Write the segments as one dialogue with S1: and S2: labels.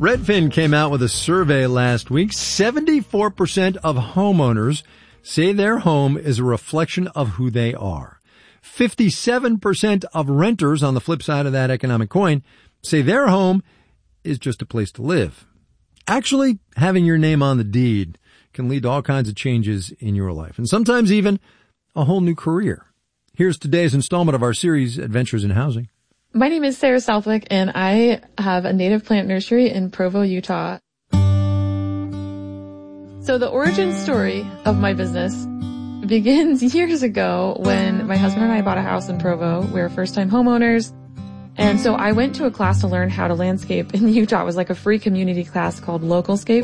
S1: Redfin came out with a survey last week. 74% of homeowners say their home is a reflection of who they are. 57% of renters, on the flip side of that economic coin, say their home is just a place to live. Actually, having your name on the deed can lead to all kinds of changes in your life, and sometimes even a whole new career. Here's today's installment of our series, Adventures in Housing.
S2: My name is Sarah Southwick, and I have a native plant nursery in Provo, Utah. So the origin story of my business begins years ago when my husband and I bought a house in Provo. We were first-time homeowners. And so I went to a class to learn how to landscape in Utah. It was like a free community class called Localscape.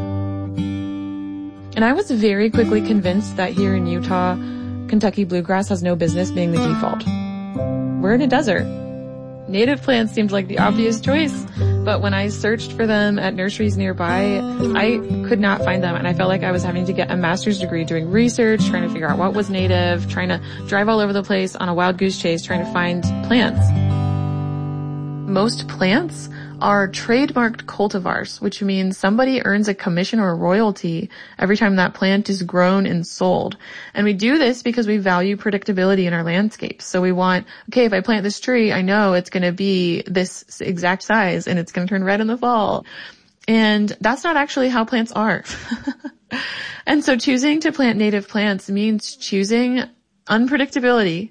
S2: And I was very quickly convinced that here in Utah, Kentucky bluegrass has no business being the default. We're in a desert. Native plants seemed like the obvious choice, but when I searched for them at nurseries nearby, I could not find them, and I felt like I was having to get a master's degree doing research, trying to figure out what was native, trying to drive all over the place on a wild goose chase, trying to find plants. Most plants are trademarked cultivars, which means somebody earns a commission or a royalty every time that plant is grown and sold. And we do this because we value predictability in our landscapes. So we want, okay, if I plant this tree, I know it's going to be this exact size and it's going to turn red in the fall. And that's not actually how plants are. And so choosing to plant native plants means choosing unpredictability.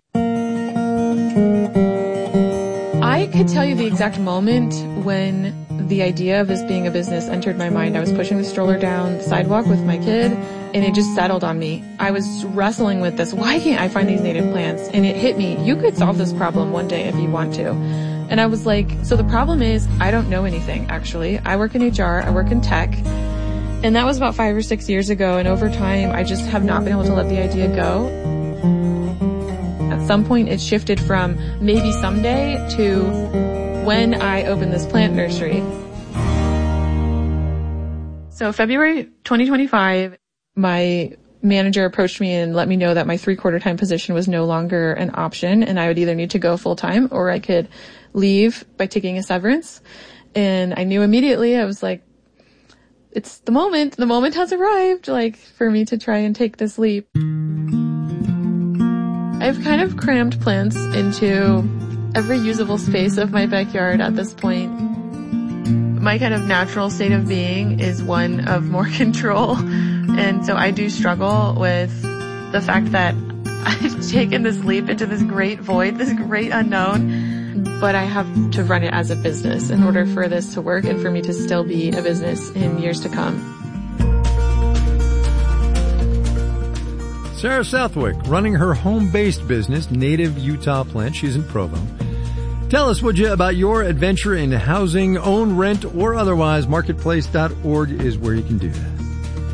S2: I could tell you the exact moment when the idea of this being a business entered my mind. I was pushing the stroller down the sidewalk with my kid, and it just settled on me. I was wrestling with this. Why can't I find these native plants? And it hit me. You could solve this problem one day if you want to. And I was like, so the problem is I don't know anything, actually. I work in HR. I work in tech. And that was about 5 or 6 years ago. And over time, I just have not been able to let the idea go. At some point, it shifted from maybe someday to when I open this plant nursery. So February 2025, my manager approached me and let me know that my 3/4 time position was no longer an option, and I would either need to go full time or I could leave by taking a severance. And I knew immediately, I was like, it's the moment has arrived, like, for me to try and take this leap. I've kind of crammed plants into every usable space of my backyard at this point. My kind of natural state of being is one of more control. And so I do struggle with the fact that I've taken this leap into this great void, this great unknown, but I have to run it as a business in order for this to work and for me to still be a business in years to come.
S1: Sarah Southwick, running her home-based business, Native Utah Plant. She's in Provo. Tell us, would you, about your adventure in housing, own, rent, or otherwise. Marketplace.org is where you can do that.